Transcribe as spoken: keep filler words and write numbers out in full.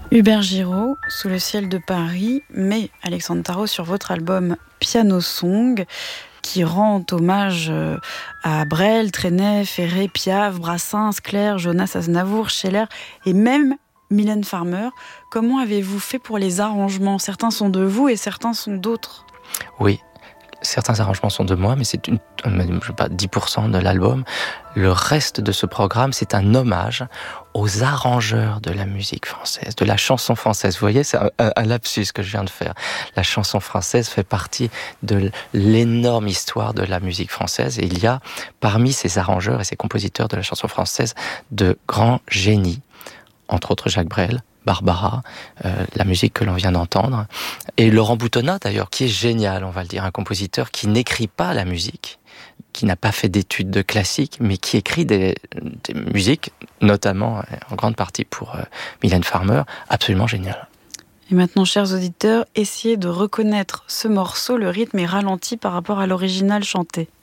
Hubert Giraud, Sous le ciel de Paris, mais Alexandre Tarot sur votre album Piano Song, qui rend hommage à Brel, Trenet, Ferré, Piaf, Brassens, Clair, Jonas, Aznavour, Scheller et même Mylène Farmer. Comment avez-vous fait pour les arrangements ? Certains sont de vous et certains sont d'autres. Oui, certains arrangements sont de moi, mais c'est une, je sais pas, dix pour cent de l'album. Le reste de ce programme, c'est un hommage aux arrangeurs de la musique française, de la chanson française. Vous voyez, c'est un, un lapsus que je viens de faire. La chanson française fait partie de l'énorme histoire de la musique française. Et il y a, parmi ces arrangeurs et ces compositeurs de la chanson française, de grands génies, entre autres Jacques Brel, Barbara, euh, la musique que l'on vient d'entendre, et Laurent Boutonnat d'ailleurs, qui est génial, on va le dire, un compositeur qui n'écrit pas la musique, qui n'a pas fait d'études de classique, mais qui écrit des, des musiques, notamment en grande partie pour euh, Mylène Farmer, absolument génial. Et maintenant, chers auditeurs, essayez de reconnaître ce morceau, le rythme est ralenti par rapport à l'original chanté.